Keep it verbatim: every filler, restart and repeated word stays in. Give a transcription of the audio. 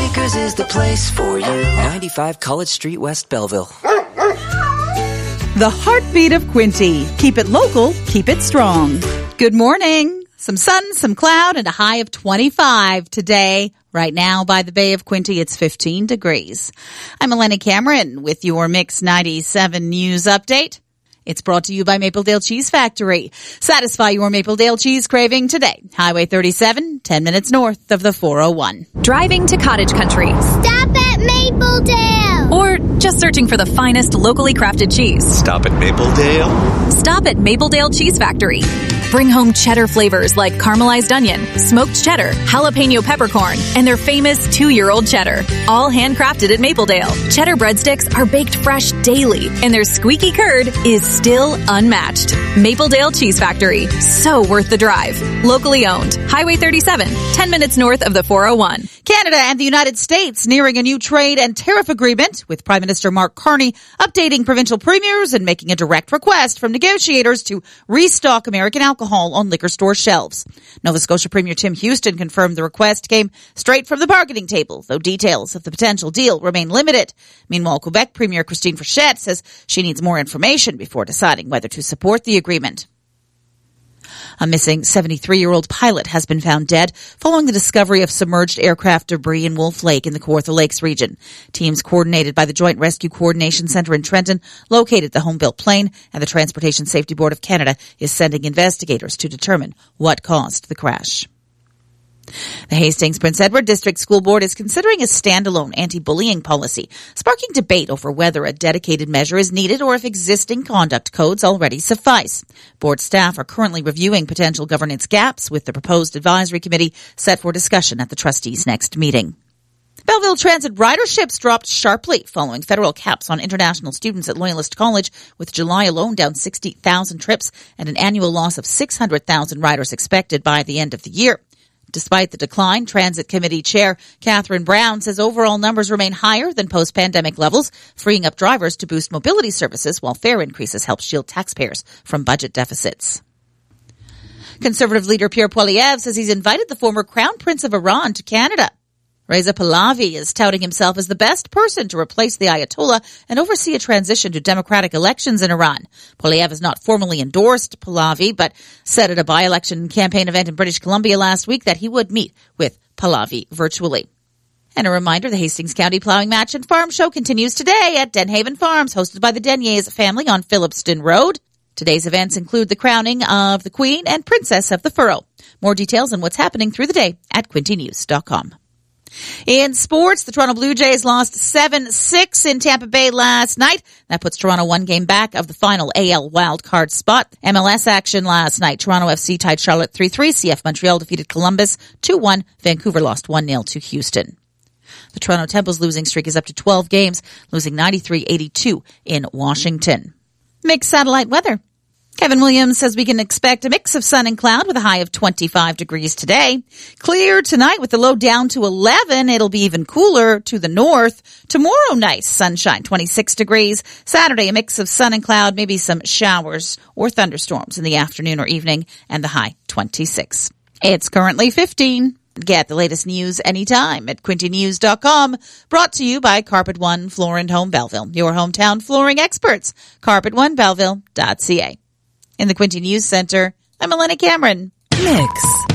Acres is the place for you. ninety-five College Street, West Belleville. The heartbeat of Quinte. Keep it local, keep it strong. Good morning. Some sun, some cloud, and a high of twenty-five today. Right now by the Bay of Quinte, it's fifteen degrees. I'm Eleni Cameron with your Mix ninety-seven News Update. It's brought to you by Mapledale Cheese Factory. Satisfy your Mapledale cheese craving today. Highway thirty-seven, ten minutes north of the four oh one. Driving to Cottage Country. Stop at Mapledale. Or just searching for the finest locally crafted cheese. Stop at Mapledale. Stop at Mapledale Cheese Factory. Bring home cheddar flavors like caramelized onion, smoked cheddar, jalapeno peppercorn, and their famous two-year-old cheddar. All handcrafted at Mapledale. Cheddar breadsticks are baked fresh daily, and their squeaky curd is still unmatched. Mapledale Cheese Factory. So worth the drive. Locally owned. Highway thirty-seven, ten minutes north of the four oh one. Canada and the United States nearing a new trade and tariff agreement, with Prime Minister Mark Carney updating provincial premiers and making a direct request from negotiators to restock American alcohol on liquor store shelves. Nova Scotia Premier Tim Houston confirmed the request came straight from the bargaining table, though details of the potential deal remain limited. Meanwhile, Quebec Premier Christine Frechette says she needs more information before deciding whether to support the agreement. A missing seventy-three-year-old pilot has been found dead following the discovery of submerged aircraft debris in Wolf Lake in the Kawartha Lakes region. Teams coordinated by the Joint Rescue Coordination Centre in Trenton located the home-built plane, and the Transportation Safety Board of Canada is sending investigators to determine what caused the crash. The Hastings Prince Edward District School Board is considering a standalone anti-bullying policy, sparking debate over whether a dedicated measure is needed or if existing conduct codes already suffice. Board staff are currently reviewing potential governance gaps, with the proposed advisory committee set for discussion at the trustees' next meeting. Belleville Transit riderships dropped sharply following federal caps on international students at Loyalist College, with July alone down sixty thousand trips and an annual loss of six hundred thousand riders expected by the end of the year. Despite the decline, Transit Committee Chair Catherine Brown says overall numbers remain higher than post-pandemic levels, freeing up drivers to boost mobility services while fare increases help shield taxpayers from budget deficits. Conservative leader Pierre Poilievre says he's invited the former Crown Prince of Iran to Canada. Reza Pahlavi is touting himself as the best person to replace the Ayatollah and oversee a transition to democratic elections in Iran. Poilievre has not formally endorsed Pahlavi, but said at a by-election campaign event in British Columbia last week that he would meet with Pahlavi virtually. And a reminder, the Hastings County Plowing Match and Farm Show continues today at Denhaven Farms, hosted by the Deniers family on Phillipston Road. Today's events include the crowning of the Queen and Princess of the Furrow. More details on what's happening through the day at quinte news dot com. In sports, the Toronto Blue Jays lost seven six in Tampa Bay last night. That puts Toronto one game back of the final A L wildcard spot. M L S action last night. Toronto F C tied Charlotte three three. C F Montreal defeated Columbus two one. Vancouver lost one nil to Houston. The Toronto Temple's losing streak is up to twelve games, losing ninety-three eighty-two in Washington. Mixed satellite weather. Kevin Williams says we can expect a mix of sun and cloud with a high of twenty-five degrees today. Clear tonight with the low down to eleven. It'll be even cooler to the north. Tomorrow, nice sunshine, twenty-six degrees. Saturday, a mix of sun and cloud, maybe some showers or thunderstorms in the afternoon or evening, and the high twenty-six. It's currently fifteen. Get the latest news anytime at quinte news dot com. Brought to you by Carpet One Floor and Home Belleville, your hometown flooring experts. carpet one belleville dot c a. In the Quinte News Center, I'm Eleni Cameron. Mix